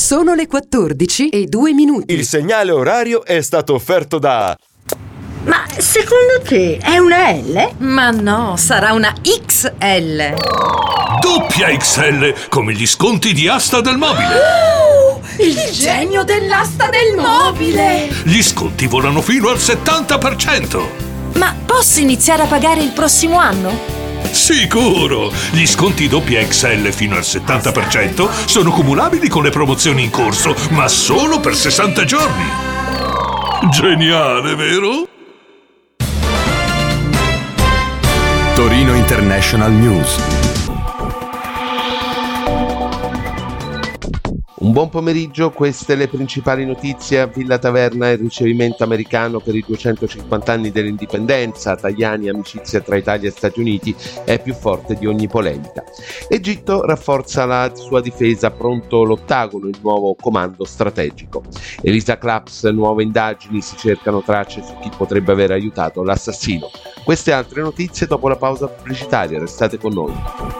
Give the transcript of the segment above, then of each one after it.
Sono le 14:02. Il segnale orario è stato offerto da... Ma secondo te è una L? Ma no, sarà una XL. Doppia XL, come gli sconti di Asta del Mobile. Il genio dell'asta del mobile! Gli sconti volano fino al 70%. Ma posso iniziare a pagare il prossimo anno? Sicuro! Gli sconti doppia XL fino al 70% sono cumulabili con le promozioni in corso, ma solo per 60 giorni. Geniale, vero? Torino International News. Un buon pomeriggio, queste le principali notizie. A Villa Taverna il ricevimento americano per i 250 anni dell'indipendenza. Tajani, amicizia tra Italia e Stati Uniti è più forte di ogni polemica. Egitto rafforza la sua difesa, pronto l'ottagono, il nuovo comando strategico. Elisa Claps, nuove indagini, si cercano tracce su chi potrebbe aver aiutato l'assassino. Queste e altre notizie dopo la pausa pubblicitaria, restate con noi.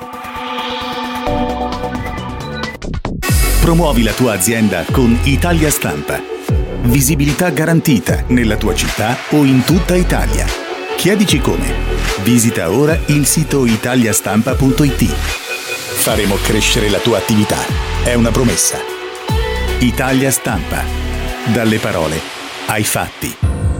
Promuovi la tua azienda con Italia Stampa. Visibilità garantita nella tua città o in tutta Italia. Chiedici come. Visita ora il sito italiastampa.it. Faremo crescere la tua attività. È una promessa. Italia Stampa. Dalle parole ai fatti.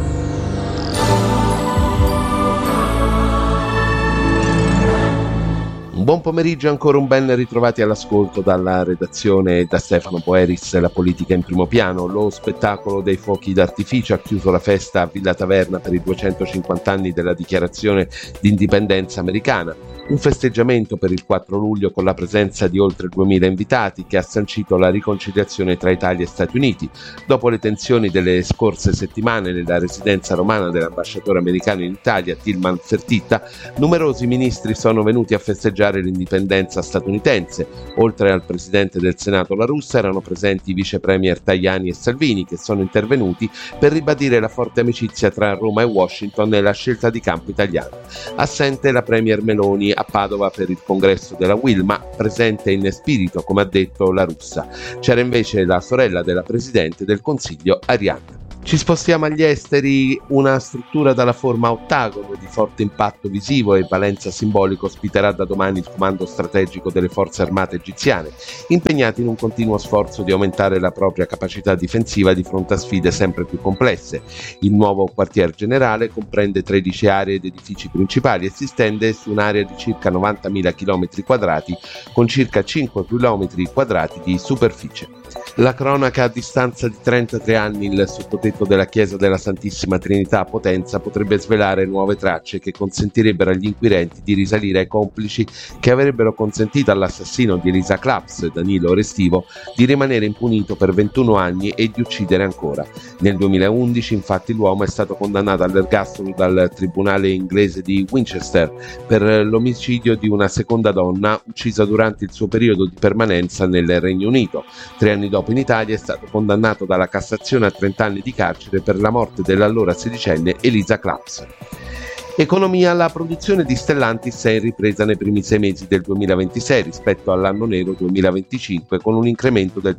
Buon pomeriggio, ancora un ben ritrovati all'ascolto dalla redazione e da Stefano Boeris. La politica in primo piano. Lo spettacolo dei fuochi d'artificio ha chiuso la festa a Villa Taverna per i 250 anni della dichiarazione di indipendenza americana. Un festeggiamento per il 4 luglio con la presenza di oltre 2000 invitati che ha sancito la riconciliazione tra Italia e Stati Uniti. Dopo le tensioni delle scorse settimane nella residenza romana dell'ambasciatore americano in Italia, Tilman Fertitta, numerosi ministri sono venuti a festeggiare l'indipendenza statunitense. Oltre al presidente del Senato La Russa erano presenti i vice premier Tajani e Salvini, che sono intervenuti per ribadire la forte amicizia tra Roma e Washington e la scelta di campo italiana. Assente la premier Meloni a Padova per il congresso della UIL, ma presente in spirito, come ha detto La Russa. C'era invece la sorella della presidente del Consiglio, Arianna. Ci spostiamo agli esteri. Una struttura dalla forma ottagono di forte impatto visivo e valenza simbolica ospiterà da domani il comando strategico delle forze armate egiziane, impegnati in un continuo sforzo di aumentare la propria capacità difensiva di fronte a sfide sempre più complesse. Il nuovo quartier generale comprende 13 aree ed edifici principali e si stende su un'area di circa 90.000 km2 con circa 5 km2 di superficie. La cronaca: a distanza di 33 anni il sottotetto della chiesa della Santissima Trinità a Potenza potrebbe svelare nuove tracce che consentirebbero agli inquirenti di risalire ai complici che avrebbero consentito all'assassino di Elisa Claps, Danilo Restivo, di rimanere impunito per 21 anni e di uccidere ancora. Nel 2011 infatti l'uomo è stato condannato all'ergastolo dal tribunale inglese di Winchester per l'omicidio di una seconda donna uccisa durante il suo periodo di permanenza nel Regno Unito. 3 anni dopo in Italia è stato condannato dalla Cassazione a 30 anni di carcere per la morte dell'allora sedicenne Elisa Claps. Economia: la produzione di Stellantis è in ripresa nei primi 6 mesi del 2026 rispetto all'anno nero 2025 con un incremento del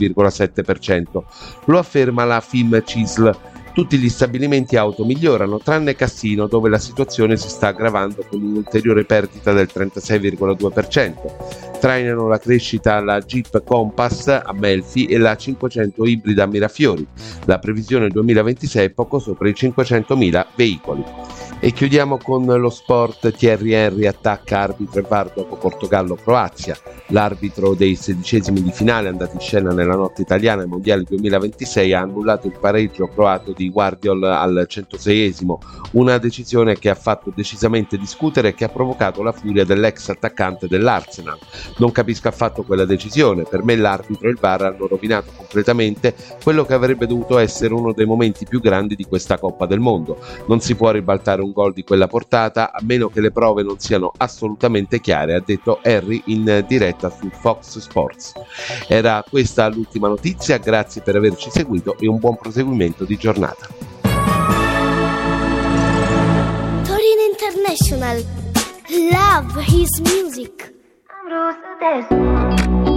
13,7%. Lo afferma la FIM-CISL. Tutti gli stabilimenti auto migliorano, tranne Cassino, dove la situazione si sta aggravando con un'ulteriore perdita del 36,2%. Trainano la crescita la Jeep Compass a Melfi e la 500 ibrida a Mirafiori. La previsione 2026 è poco sopra i 500.000 veicoli. E chiudiamo con lo sport. Thierry Henry attacca arbitro e VAR dopo Portogallo-Croazia. L'arbitro dei 16esimi di finale andati in scena nella notte italiana ai mondiali 2026 ha annullato il pareggio croato di Guardiol al 106esimo, una decisione che ha fatto decisamente discutere e che ha provocato la furia dell'ex attaccante dell'Arsenal. Non capisco affatto quella decisione. Per me l'arbitro e il VAR hanno rovinato completamente quello che avrebbe dovuto essere uno dei momenti più grandi di questa Coppa del Mondo. Non si può ribaltare un gol di quella portata a meno che le prove non siano assolutamente chiare, ha detto Henry in diretta su Fox Sports. Era questa l'ultima notizia, grazie per averci seguito e un buon proseguimento di giornata. Torino International. Love his music.